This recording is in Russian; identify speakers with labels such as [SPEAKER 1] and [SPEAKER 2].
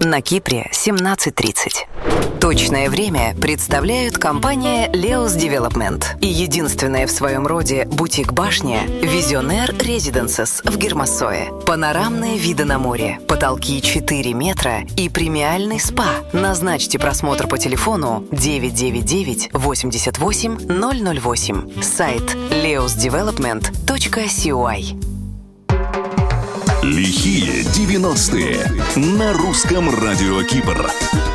[SPEAKER 1] На Кипре 17:30. Точное время представляют компания Leos Development и единственная в своем роде бутик-башня Visionaire Residences в Гермассое. Панорамные виды на море, потолки 4 метра и премиальный спа. Назначьте просмотр по телефону 999 88 008. Сайт leosdevelopment.coy.
[SPEAKER 2] Лихие 90-е на русском радио Кипр.